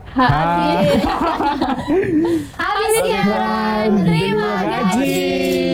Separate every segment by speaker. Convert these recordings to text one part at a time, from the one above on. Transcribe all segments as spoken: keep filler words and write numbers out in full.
Speaker 1: Habis. Habis siaran. Terima gaji.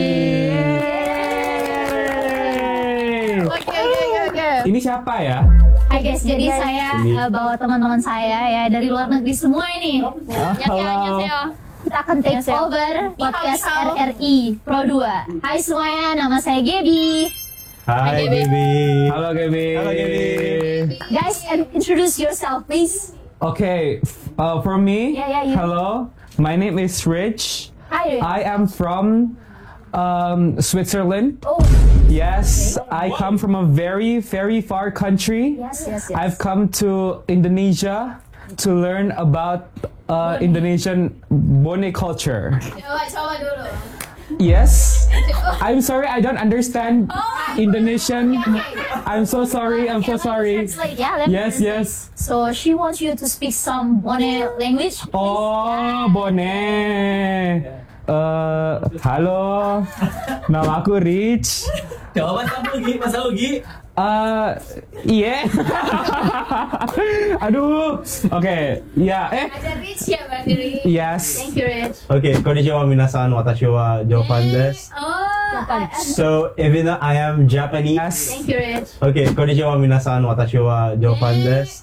Speaker 1: Oke oke oke oke.
Speaker 2: Ini siapa ya?
Speaker 1: Hai guys, jadi saya uh, bawa teman-teman saya ya dari luar negeri semua ini.
Speaker 2: Halo.
Speaker 1: Kita akan take over podcast R R I Pro dua. Hai semuanya, nama saya Gaby.
Speaker 3: Hai Gaby.
Speaker 2: Halo Gaby.
Speaker 3: Halo Gaby.
Speaker 1: Guys, and introduce yourself please.
Speaker 2: Okay, uh, for me,
Speaker 1: Yeah, yeah, you.
Speaker 2: hello, my name is Rich.
Speaker 1: Hi.
Speaker 2: I am from um, Switzerland.
Speaker 1: Oh,
Speaker 2: Yes, I come from a very, very far country.
Speaker 1: yes, yes, yes.
Speaker 2: I've come to Indonesia to learn about uh, Indonesian Bone culture.
Speaker 1: Coba coba dulu.
Speaker 2: Yes, I'm sorry, I don't understand Indonesian. I'm so sorry, I'm so sorry.
Speaker 1: Translate, yeah, let me
Speaker 2: Yes,
Speaker 1: translate.
Speaker 2: yes.
Speaker 1: So she wants you to speak some Bone language.
Speaker 2: Oh, Bone. Eh, halo, nama aku Rich.
Speaker 3: Jawaban kamu Gi, masa lu Gi?
Speaker 2: Eh, iya. Aduh. Oke, ya. Eh,
Speaker 1: Ada Rich ya, Bang Rich.
Speaker 2: yes.
Speaker 1: Thank you, Rich.
Speaker 3: Okay, konnichiwa minasan, watashi wa Jovan desu.
Speaker 1: Oh, I- I-
Speaker 3: So, even though I am Japanese.
Speaker 2: Yes.
Speaker 1: thank you, Rich.
Speaker 3: Okay, konnichiwa minasan, watashi wa Jovan desu.